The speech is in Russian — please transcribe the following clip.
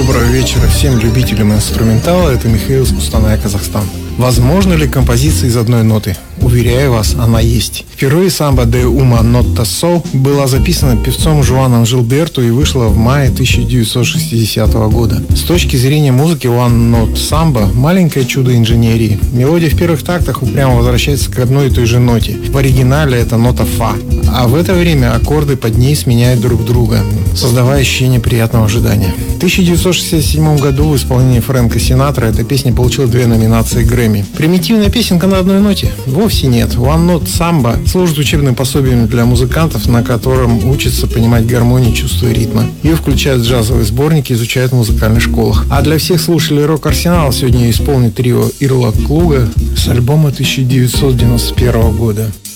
Доброго вечера всем любителям инструментала. Это Михаил из Кустаная, Казахстан. Возможно ли композиция из одной ноты? Уверяю вас, она есть. Впервые «Самба де ума нотта со» была записана певцом Жуаном Жилберту и вышла в мае 1960 года. С точки зрения музыки One Note Samba – маленькое чудо инженерии. Мелодия в первых тактах упрямо возвращается к одной и той же ноте. В оригинале это нота «фа». А в это время аккорды под ней сменяют друг друга, создавая ощущение приятного ожидания. В 1967 году в исполнении Фрэнка Синатра эта песня получила 2 номинации Грэмми. Примитивная песенка на одной ноте? Вовсе нет. One Note Samba служит учебным пособием для музыкантов, на котором учатся понимать гармонию, чувство и ритма. Ее включают в джазовые сборники, изучают в музыкальных школах. А для всех слушателей рок-арсенала сегодня исполнит трио Ирла Клуга с альбома 1991 года.